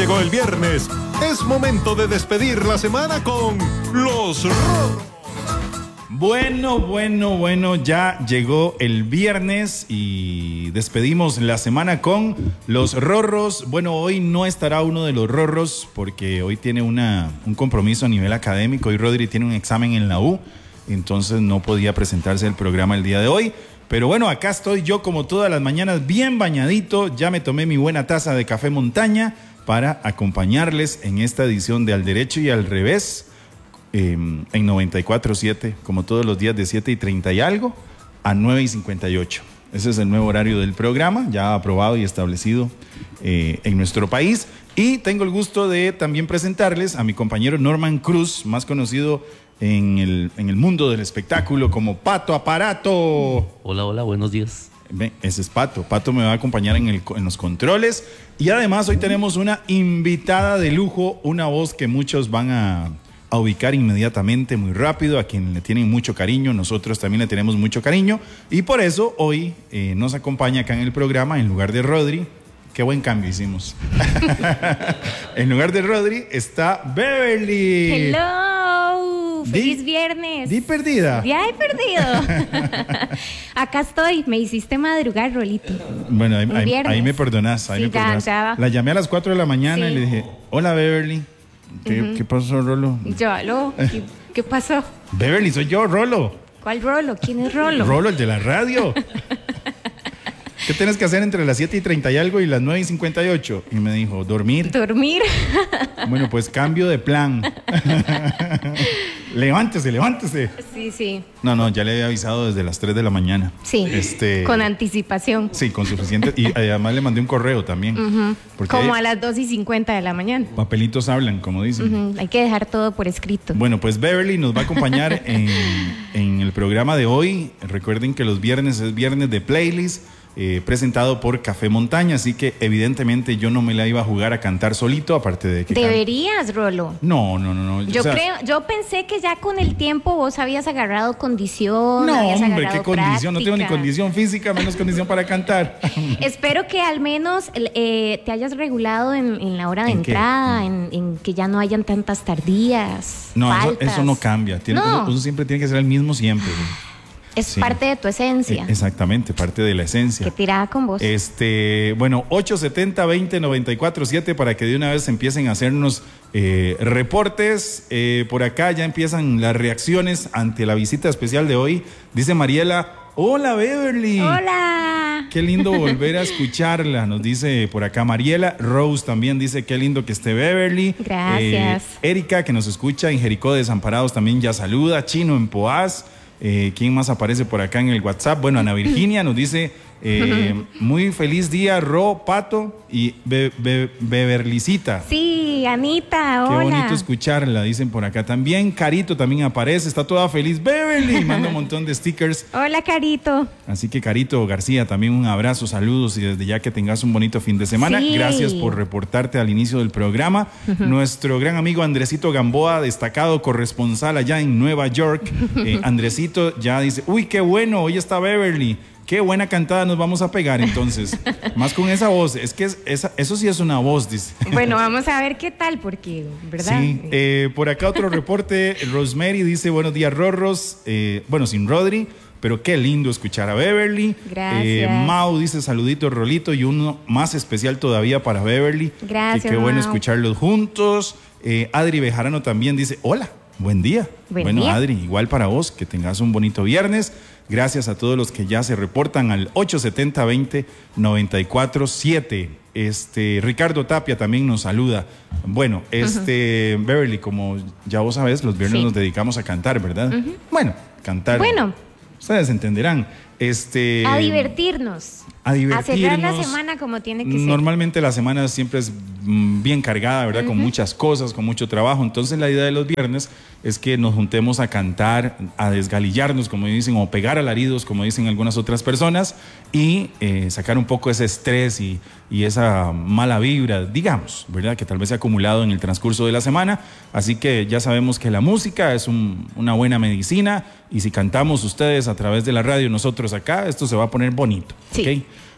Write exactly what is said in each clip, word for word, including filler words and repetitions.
llegó el viernes. Es momento de despedir la semana con los Rorros. Bueno, bueno, bueno, ya llegó el viernes y despedimos la semana con los Rorros. Bueno, hoy no estará uno de los Rorros porque hoy tiene una, un compromiso a nivel académico. Hoy Rodri tiene un examen en la U, entonces no podía presentarse el programa el día de hoy. Pero bueno, acá estoy yo como todas las mañanas bien bañadito. Ya me tomé mi buena taza de café Montaña para acompañarles en esta edición de Al Derecho y al Revés. Eh, en noventa y cuatro punto siete, como todos los días de siete y treinta y algo a nueve y cincuenta y ocho. Ese es el nuevo horario del programa, ya aprobado y establecido eh, en nuestro país. Y tengo el gusto de también presentarles a mi compañero Norman Cruz, más conocido en el, en el mundo del espectáculo como Pato Aparato. Hola, hola, buenos días. Ven, ese es Pato. Pato me va a acompañar en, el, en los controles. Y además hoy tenemos una invitada de lujo, una voz que muchos van a... a ubicar inmediatamente, muy rápido, a quien le tienen mucho cariño. Nosotros también le tenemos mucho cariño y por eso hoy eh, nos acompaña acá en el programa en lugar de Rodri. Qué buen cambio hicimos. En lugar de Rodri está Beverly. Hello, feliz Di, viernes. Di perdida. Ya he perdido. Acá estoy, me hiciste madrugar, Rolito. Bueno, ahí, ahí, ahí me perdonás, ahí sí, me perdonás. Ya, ya. La llamé a las cuatro de la mañana sí. Y le dije, hola Beverly. ¿Qué, uh-huh. ¿Qué pasó, Rolo? Yo, Rolo, ¿qué, ¿qué pasó? Beverly, soy yo, Rolo. ¿Cuál Rolo? ¿Quién es Rolo? Rolo, el de la radio. ¿Qué tienes que hacer entre las siete y treinta y algo y las nueve y cincuenta y ocho? Y me dijo, dormir. ¿Dormir? Bueno, pues cambio de plan. Levántese, levántese. Sí, sí. No, no, ya le había avisado desde las tres de la mañana. Sí, este, con anticipación. Sí, con suficiente. Y además le mandé un correo también. Uh-huh. Como a las dos y cincuenta de la mañana. Papelitos hablan, como dicen. Uh-huh. Hay que dejar todo por escrito. Bueno, pues Beverly nos va a acompañar en, en el programa de hoy. Recuerden que los viernes es viernes de playlist. Eh, presentado por Café Montaña, así que evidentemente yo no me la iba a jugar a cantar solito, aparte de que... Deberías, can... Rolo. No, no, no, no. Yo o sea, creo, yo pensé que ya con el tiempo vos habías agarrado condición. No, habías hombre, qué práctica. condición, no tengo ni condición física, menos condición para cantar. Espero que al menos eh, te hayas regulado en, en la hora de entrada, en, en que ya no hayan tantas tardías. No, eso, faltas. eso no cambia. Tiene, no. Uno, uno siempre tiene que ser el mismo siempre. Es sí. parte de tu esencia. Exactamente, parte de la esencia. Que tirada con vos. Este, bueno, ocho setenta, veinte, noventa y cuatro, siete para que de una vez empiecen a hacernos eh, reportes. Eh, por acá ya empiezan las reacciones ante la visita especial de hoy. Dice Mariela, hola Beverly. Hola. Qué lindo volver a escucharla, nos dice por acá Mariela. Rose también dice, qué lindo que esté Beverly. Gracias. Eh, Erika, que nos escucha en Jericó de Desamparados, también ya saluda. Chino en Poás. Eh, ¿Quién más aparece por acá en el WhatsApp? Bueno, Ana Virginia nos dice, eh, muy feliz día, Ro, Pato y Be Be Beverlicita. Sí, Anita, hola. Qué bonito escucharla, dicen por acá también. Carito también aparece, está toda feliz. Beverly, manda un montón de stickers. Hola, Carito. Así que Carito García, también un abrazo, saludos y desde ya que tengas un bonito fin de semana. Sí. Gracias por reportarte al inicio del programa. Uh-huh. Nuestro gran amigo Andresito Gamboa, destacado corresponsal allá en Nueva York. Eh, Andresito ya dice, uy, qué bueno, hoy está Beverly. Qué buena cantada nos vamos a pegar entonces. Más con esa voz. Es que es, esa, eso sí es una voz, dice. Bueno, vamos a ver qué tal, porque, ¿verdad? Sí. Eh, por acá otro reporte. Rosemary dice, buenos días, Rorros. Eh, bueno, sin Rodri, pero qué lindo escuchar a Beverly. Gracias. Eh, Mau dice, saludito, Rolito, y uno más especial todavía para Beverly. Gracias, que qué bueno Mau. escucharlos juntos. Eh, Adri Bejarano también dice, hola, buen día. Buen bueno, día. Adri, igual para vos, que tengas un bonito viernes. Gracias a todos los que ya se reportan al ocho setenta, veinte, noventa y cuatro, siete. Este, Ricardo Tapia también nos saluda. Bueno, este, uh-huh. Beverly, como ya vos sabés, los viernes sí. nos dedicamos a cantar, ¿verdad? Uh-huh. Bueno, cantar. Bueno. Ustedes entenderán. Este, a divertirnos. A divertirnos. A cerrar la semana como tiene que ser. Normalmente la semana siempre es bien cargada, ¿verdad? Uh-huh. Con muchas cosas, con mucho trabajo. Entonces la idea de los viernes es que nos juntemos a cantar, a desgalillarnos, como dicen, o pegar alaridos, como dicen algunas otras personas, y eh, sacar un poco ese estrés y, y esa mala vibra, digamos, ¿verdad? Que tal vez se ha acumulado en el transcurso de la semana. Así que ya sabemos que la música es un, una buena medicina, y si cantamos ustedes a través de la radio, nosotros acá, esto se va a poner bonito, sí. ¿ok?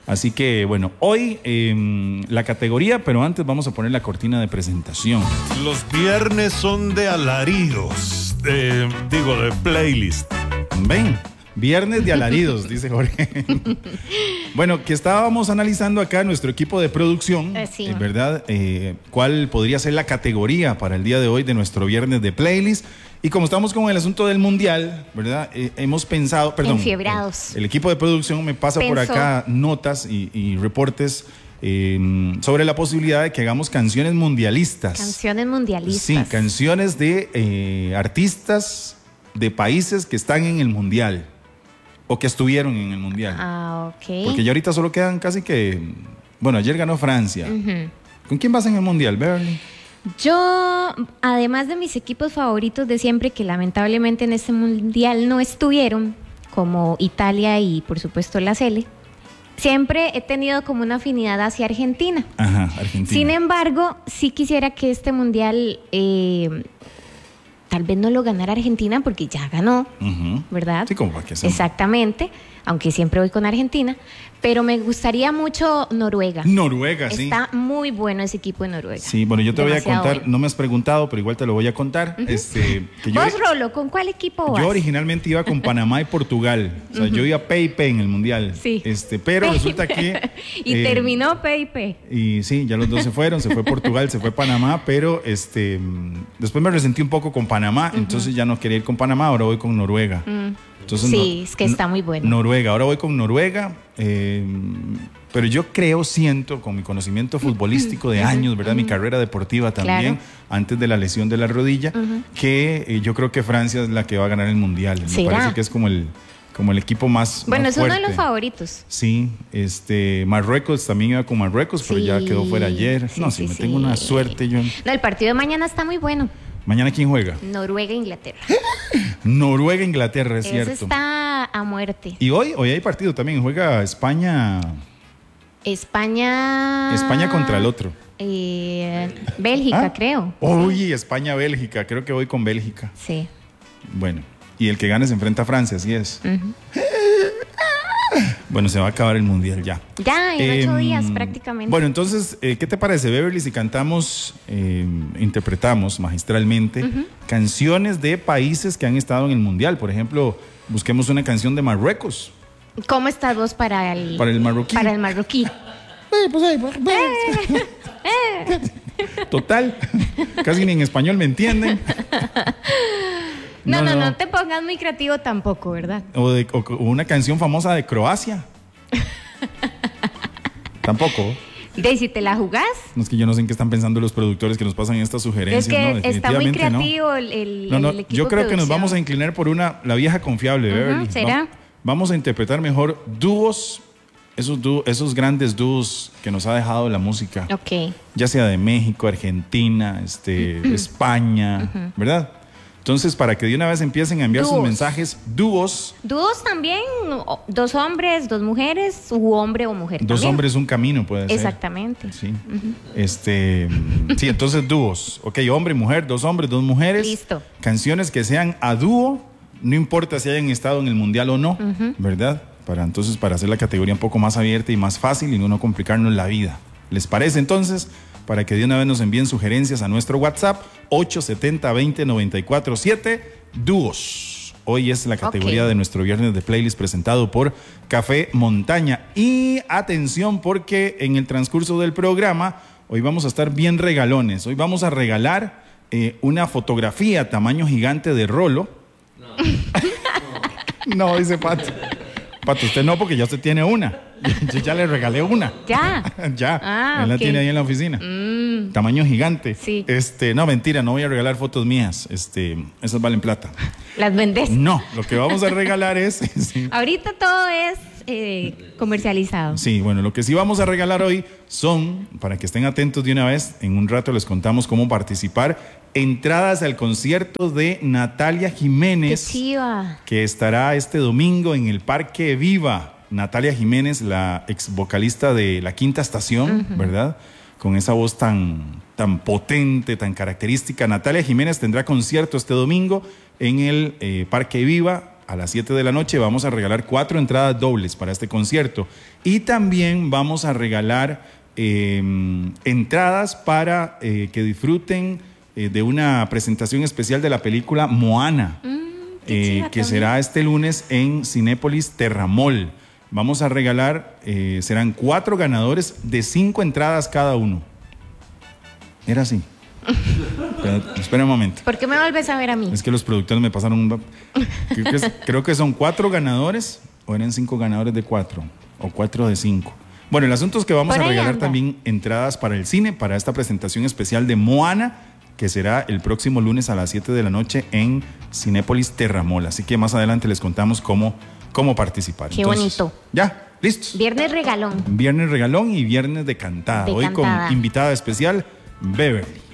Así que, bueno, hoy eh, la categoría, pero antes vamos a poner la cortina de presentación. Los viernes son de alaridos, eh, digo, de playlist. Ven, viernes de alaridos, dice Jorge. Bueno, que estábamos analizando acá nuestro equipo de producción, eh, sí. eh, ¿verdad? Eh, ¿Cuál podría ser la categoría para el día de hoy de nuestro viernes de playlist? Y como estamos con el asunto del mundial, ¿verdad? Eh, hemos pensado, perdón. Enfiebrados. El, el equipo de producción me pasa Pensó. por acá notas y, y reportes eh, sobre la posibilidad de que hagamos canciones mundialistas. Canciones mundialistas. Sí, canciones de eh, artistas de países que están en el mundial o que estuvieron en el mundial. Ah, ok. Porque ya ahorita solo quedan casi que, bueno, ayer ganó Francia. Uh-huh. ¿Con quién vas en el mundial, Beverly? Yo, además de mis equipos favoritos de siempre, que lamentablemente en este mundial no estuvieron, como Italia y por supuesto la Sele, siempre he tenido como una afinidad hacia Argentina. Ajá, Argentina. Sin embargo, sí quisiera que este mundial eh, tal vez no lo ganara Argentina porque ya ganó, Uh-huh. ¿verdad? Sí, como para que sea. Exactamente, aunque siempre voy con Argentina, pero me gustaría mucho Noruega. Noruega, sí. Está muy bueno ese equipo de Noruega. Sí, bueno, yo te voy a Demasiado contar, bueno. no me has preguntado, pero igual te lo voy a contar. Uh-huh. este, que yo, ¿Vos, Rolo, con cuál equipo vas? Yo originalmente iba con Panamá y Portugal. O sea, uh-huh. yo iba P y P en el mundial. Sí. Este, pero resulta que... y eh, terminó P y P. Y sí, ya los dos se fueron, se fue Portugal, se fue Panamá, pero este después me resentí un poco con Panamá, uh-huh. entonces ya no quería ir con Panamá, ahora voy con Noruega. Uh-huh. Entonces, sí, no, es que está muy bueno. Noruega, ahora voy con Noruega, eh, pero yo creo, siento, con mi conocimiento futbolístico de años, ¿verdad? Uh-huh. Mi carrera deportiva también, claro. antes de la lesión de la rodilla, uh-huh. que eh, yo creo que Francia es la que va a ganar el Mundial. Me ¿Será? parece que es como el, como el equipo más Bueno, más es uno fuerte. de los favoritos. Sí, este, Marruecos también iba con Marruecos, sí, pero ya quedó fuera ayer. Sí, no, sí, si me sí. tengo una suerte yo. No, el partido de mañana está muy bueno. ¿Mañana quién juega? Noruega e Inglaterra. Noruega e Inglaterra, es Ese cierto. está a muerte. Y hoy, hoy hay partido también, juega España. España. España contra el otro. Eh, Bélgica, ¿Ah? creo. Uy, España-Bélgica, creo que voy con Bélgica. Sí. Bueno, y el que gane se enfrenta a Francia, así es. Uh-huh. Bueno, se va a acabar el mundial ya. Ya, en eh, ocho días prácticamente. Bueno, entonces, eh, ¿qué te parece, Beverly, si cantamos, eh, interpretamos magistralmente uh-huh. canciones de países que han estado en el mundial? Por ejemplo, busquemos una canción de Marruecos. ¿Cómo estás vos para el, para el marroquí? Para el marroquí. Eh, pues, eh, pues, eh. Eh. Total, casi ni en español me entienden. No, no, no, no te pongas muy creativo tampoco, ¿verdad? O, de, o, o una canción famosa de Croacia. Tampoco. ¿De si te la jugás? No, es que yo no sé en qué están pensando los productores que nos pasan estas sugerencias. Es que no, está muy creativo no. el, el, no, no, el equipo yo creo de que nos vamos a inclinar por una, la vieja confiable, uh-huh, Beverly. ¿Será? No, vamos a interpretar mejor dúos, esos, dúos, esos grandes dúos que nos ha dejado la música. Ok. Ya sea de México, Argentina, este, uh-huh. España, uh-huh. ¿verdad? Entonces, para que de una vez empiecen a enviar dúos. sus mensajes, dúos. Dúos también, dos hombres, dos mujeres, u hombre o mujer Dos también. hombres, un camino, puede ser. Exactamente. Sí. Uh-huh. Este, sí, entonces dúos. Ok, hombre y mujer, dos hombres, dos mujeres. Listo. Canciones que sean a dúo, no importa si hayan estado en el mundial o no, uh-huh. ¿verdad? Para entonces, para hacer la categoría un poco más abierta y más fácil y no complicarnos la vida. ¿Les parece entonces? Para que de una vez nos envíen sugerencias a nuestro WhatsApp ocho siete cero, dos cero nueve cuatro siete, dúos. Hoy es la categoría okay. de nuestro viernes de playlist presentado por Café Montaña. Y atención, porque en el transcurso del programa hoy vamos a estar bien regalones. Hoy vamos a regalar eh, una fotografía tamaño gigante de Rolo. No, no dice Pato. Pato, usted no, porque ya usted tiene una. Yo ya le regalé una. ¿Ya? Ya. Ah, él la okay. tiene ahí en la oficina. Mm. Tamaño gigante. Sí. Este, no, mentira, no voy a regalar fotos mías. Este, esas valen plata. ¿Las vendes? No, lo que vamos a regalar es... sí. Ahorita todo es eh, comercializado. Sí, bueno, lo que sí vamos a regalar hoy son, para que estén atentos de una vez, en un rato les contamos cómo participar, entradas al concierto de Natalia Jiménez. ¡Qué chiva! Que estará este domingo en el Parque Viva. Natalia Jiménez, la ex vocalista de La Quinta Estación, uh-huh. ¿verdad? Con esa voz tan, tan potente, tan característica. Natalia Jiménez tendrá concierto este domingo en el eh, Parque Viva. a las siete de la noche vamos a regalar cuatro entradas dobles para este concierto. Y también vamos a regalar eh, entradas para eh, que disfruten eh, de una presentación especial de la película Moana, Mm, qué eh, chiva que también. será este lunes en Cinépolis Terramol. Vamos a regalar, eh, serán cuatro ganadores de cinco entradas cada uno. Era así. Espera, espera un momento. ¿Por qué me vuelves a ver a mí? Es que los productores me pasaron un... Creo que, es- creo que son cuatro ganadores, o eran cinco ganadores de cuatro, o cuatro de cinco. Bueno, el asunto es que vamos Por a ahí regalar anda. también entradas para el cine, para esta presentación especial de Moana, que será el próximo lunes a las siete de la noche en Cinépolis Terramol. Así que más adelante les contamos cómo, cómo participar. Qué bonito. Ya, listos. Viernes regalón. Viernes regalón y viernes de cantada. De Hoy cantada. con invitada especial, Beverly.